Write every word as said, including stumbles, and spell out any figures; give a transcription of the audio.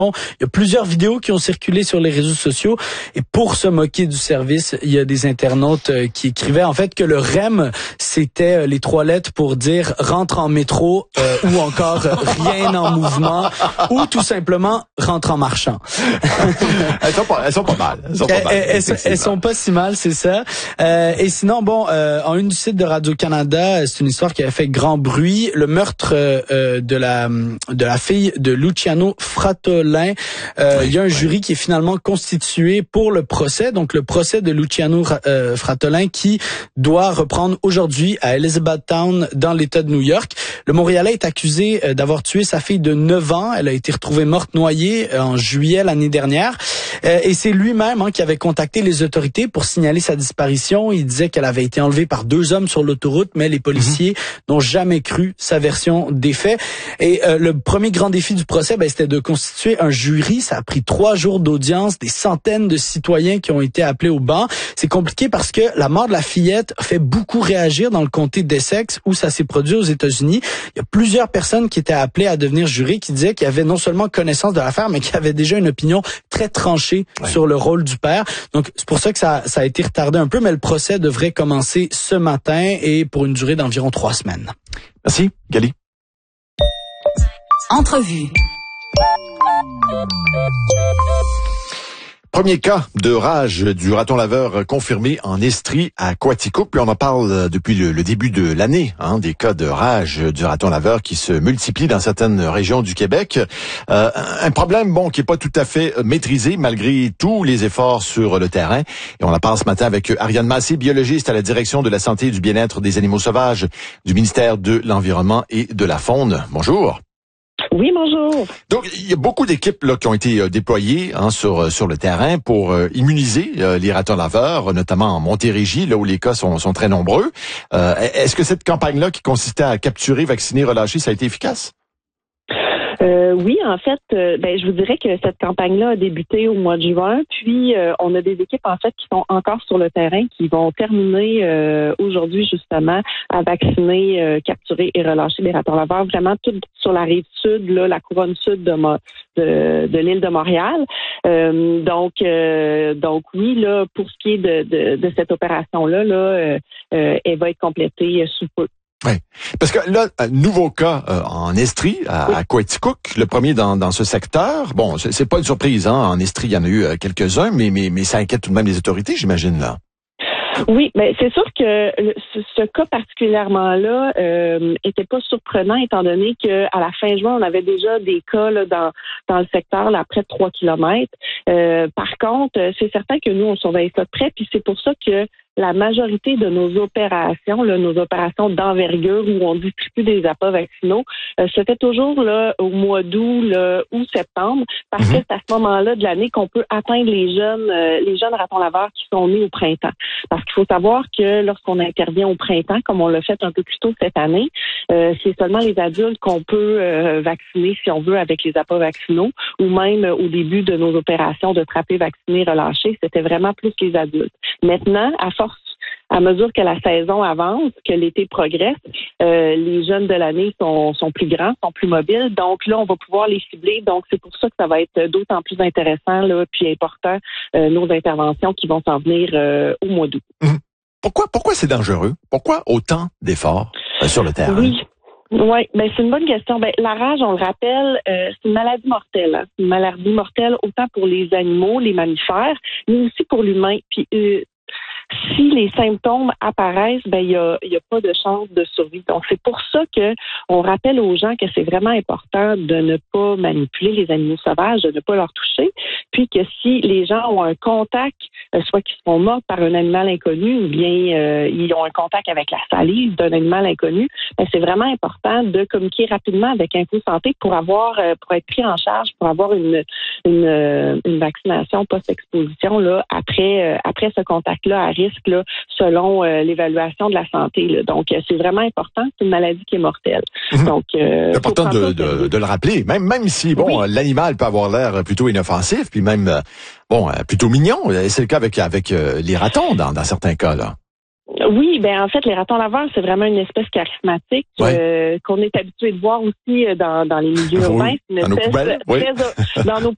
Il y a plusieurs vidéos qui ont circulé sur les réseaux sociaux et pour se moquer du service, il y a des internautes qui écrivaient en fait que le R E M, c'était les trois lettres pour dire rentre en métro euh, ou encore rien en mouvement ou tout simplement rentre en marchant. elles, sont pas, elles sont pas mal. Elles sont pas, mal, elles, elles, elles sont pas si mal, c'est ça. Euh, et sinon, bon, euh, en une du site de Radio-Canada, c'est une histoire qui a fait grand bruit. Le meurtre euh, de la de la fille de Luciano Fratolin. Euh, oui, il y a un oui. jury qui est finalement constitué pour le procès. Donc, le procès de Luciano euh, Fratolin qui doit reprendre aujourd'hui à Elizabethtown dans l'État de New York. Le Montréalais est accusé euh, d'avoir tué sa fille de neuf ans. Elle a été retrouvée morte noyée euh, en juillet l'année dernière. Euh, et c'est lui-même hein, qui avait contacté les autorités pour signaler sa disparition. Il disait qu'elle avait été enlevée par deux hommes sur l'autoroute, mais les policiers mm-hmm. n'ont jamais cru sa version des faits. Et euh, le premier grand défi du procès, ben, c'était de constituer un jury. Ça a pris trois jours d'audience, des centaines de citoyens qui ont été appelés au banc. C'est compliqué parce que la mort de la fillette fait beaucoup réagir dans le comté d'Essex où ça s'est produit aux États-Unis. Il y a plusieurs personnes qui étaient appelées à devenir jury qui disaient qu'ils avaient non seulement connaissance de l'affaire, mais qui avaient déjà une opinion très tranchée ouais. sur le rôle du père. Donc, c'est pour ça que ça, ça a été retardé un peu, mais le procès devrait commencer ce matin et pour une durée d'environ trois semaines. Merci, Gali. Entrevue. Premier cas de rage du raton laveur confirmé en Estrie à Quaticook. Puis on en parle depuis le, le début de l'année, hein, des cas de rage du raton laveur qui se multiplient dans certaines régions du Québec. Euh, un problème, bon, qui est pas tout à fait maîtrisé malgré tous les efforts sur le terrain. Et on en parle ce matin avec Ariane Massé, biologiste à la direction de la santé et du bien-être des animaux sauvages du ministère de l'Environnement et de la Faune. Bonjour. Oui, bonjour. Donc, il y a beaucoup d'équipes là qui ont été euh, déployées hein, sur sur le terrain pour euh, immuniser euh, les ratons laveurs, notamment en Montérégie, là où les cas sont, sont très nombreux. Euh, est-ce que cette campagne-là qui consistait à capturer, vacciner, relâcher, ça a été efficace? Euh, oui, en fait, euh, ben, je vous dirais que cette campagne-là a débuté au mois de juin, puis euh, on a des équipes en fait qui sont encore sur le terrain, qui vont terminer euh, aujourd'hui justement à vacciner, euh, capturer et relâcher des ratons laveurs, vraiment tout sur la rive sud, là, la couronne sud de, Mo- de, de l'île de Montréal. Euh, donc, euh, donc oui, là, pour ce qui est de, de, de cette opération-là, là, euh, euh, elle va être complétée sous peu. Oui, parce que là, un nouveau cas euh, en Estrie, à, oui. à Quaticook, le premier dans, dans ce secteur. Bon, c'est, c'est pas une surprise, hein. En Estrie, il y en a eu euh, quelques-uns, mais, mais, mais ça inquiète tout de même les autorités, j'imagine, là. Oui, mais c'est sûr que ce, ce cas particulièrement-là euh, était pas surprenant étant donné que à la fin juin, on avait déjà des cas là, dans dans le secteur là, à près de trois kilomètres. Euh, par contre, c'est certain que nous, on surveille ça de près, puis c'est pour ça que la majorité de nos opérations, là, nos opérations d'envergure où on distribue des appâts vaccinaux, euh, se fait toujours là au mois d'août là, ou septembre, parce mm-hmm. que c'est à ce moment-là de l'année qu'on peut atteindre les jeunes, euh, les jeunes ratons laveurs qui sont nés au printemps. Parce qu'il faut savoir que lorsqu'on intervient au printemps, comme on l'a fait un peu plus tôt cette année, euh, c'est seulement les adultes qu'on peut euh, vacciner si on veut avec les appâts vaccinaux, ou même euh, au début de nos opérations de trapper, vacciner, relâcher, c'était vraiment plus les adultes. Maintenant, à force à mesure que la saison avance, que l'été progresse, euh, les jeunes de l'année sont, sont plus grands, sont plus mobiles. Donc là, on va pouvoir les cibler. Donc c'est pour ça que ça va être d'autant plus intéressant là, puis important euh, nos interventions qui vont s'en venir euh, au mois d'août. Pourquoi, pourquoi c'est dangereux? Pourquoi autant d'efforts euh, sur le terrain? Oui. Oui, ben c'est une bonne question. Ben la rage, on le rappelle, euh, c'est une maladie mortelle. Hein. C'est une maladie mortelle autant pour les animaux, les mammifères, mais aussi pour l'humain. Puis euh, si les symptômes apparaissent, ben il y a, y a pas de chance de survie. Donc c'est pour ça que on rappelle aux gens que c'est vraiment important de ne pas manipuler les animaux sauvages, de ne pas leur toucher, puis que si les gens ont un contact, euh, soit qu'ils sont morts par un animal inconnu, ou bien euh, ils ont un contact avec la salive d'un animal inconnu, ben c'est vraiment important de communiquer rapidement avec Info Santé pour avoir, euh, pour être pris en charge, pour avoir une une, une vaccination post-exposition là après euh, après ce contact-là à risque là, selon euh, l'évaluation de la santé. Là. Donc, euh, c'est vraiment important. C'est une maladie qui est mortelle. Mmh. Donc, euh, c'est important de, de, de le rappeler. Même, même si, bon, oui. l'animal peut avoir l'air plutôt inoffensif, puis même, euh, bon, euh, plutôt mignon. C'est le cas avec, avec euh, les ratons dans, dans certains cas, là. Oui, ben en fait, les ratons laveurs, c'est vraiment une espèce charismatique ouais. euh, qu'on est habitué de voir aussi dans, dans les milieux urbains. Oui. Dans nos poubelles, très, oui. dans nos